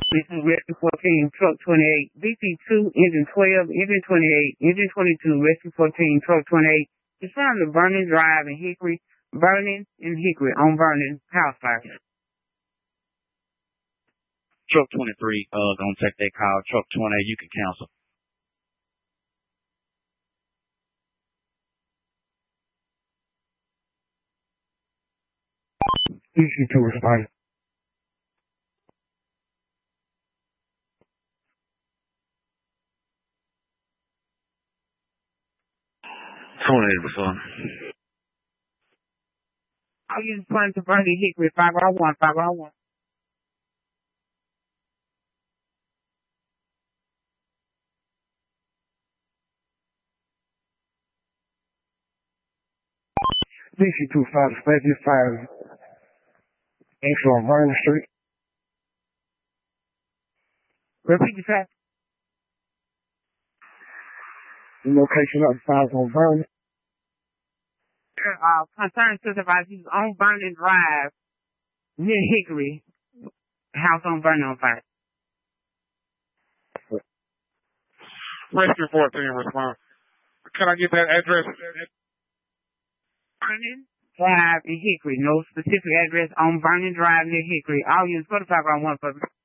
This is Rescue 14, Truck 28, VP2, Engine 12, Engine 28, Engine 22, Rescue 14, Truck 28. It's from the Vernon Drive in Hickory, Vernon and Hickory on Vernon house fire. Truck 23, gonna take that call. Truck 20, you can cancel. VP2 responding. I'll use plan to Vernon Hickory 501, 501. VP2 fire dispatch fire entry on Vernon Street. Repeat the fact. The location of the fires on Vernon. Concerned supervisors on Vernon Drive near Hickory, house on Vernon on fire. Rescue 14 response. Can I get that address? Vernon Drive in Hickory. No specific address on Vernon Drive near Hickory. All units 45 on 1 for